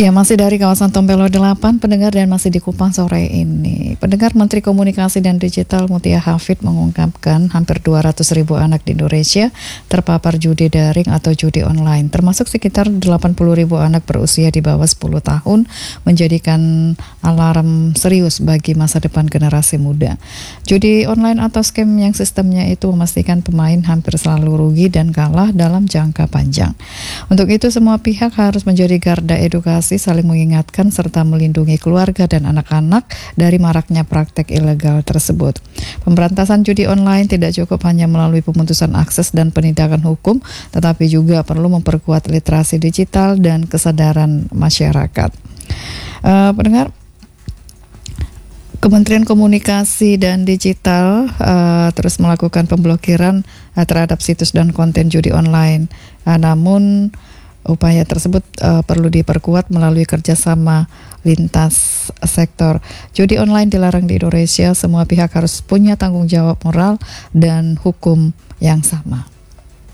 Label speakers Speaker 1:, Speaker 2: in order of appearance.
Speaker 1: Ya, masih dari kawasan Tompelo 8, pendengar, dan masih di Kupang sore ini. Pendengar, Menteri Komunikasi dan Digital Mutia Hafid mengungkapkan hampir 200.000 anak di Indonesia terpapar judi daring atau judi online, termasuk sekitar 80.000 anak berusia di bawah 10 tahun, menjadikan alarm serius bagi masa depan generasi muda. Judi online atau scam yang sistemnya itu memastikan pemain hampir selalu rugi dan kalah dalam jangka panjang. Untuk itu, semua pihak harus menjadi garda edukasi, saling mengingatkan serta melindungi keluarga dan anak-anak dari maraknya praktek ilegal tersebut. Pemberantasan judi online tidak cukup hanya melalui pemutusan akses dan penindakan hukum, tetapi juga perlu memperkuat literasi digital dan kesadaran masyarakat. Pendengar, Kementerian Komunikasi dan Digital terus melakukan pemblokiran terhadap situs dan konten judi online. Namun upaya tersebut perlu diperkuat melalui kerjasama lintas sektor. Judi online dilarang di Indonesia, semua pihak harus punya tanggung jawab moral dan hukum yang sama.